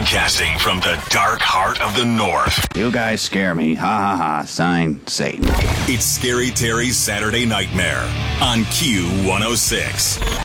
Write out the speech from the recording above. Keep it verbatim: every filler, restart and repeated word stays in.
Broadcasting from the dark heart of the North. You guys scare me. Ha ha ha. Signed, Satan. It's Scary Terry's Saturday Nightmare on Q one oh six.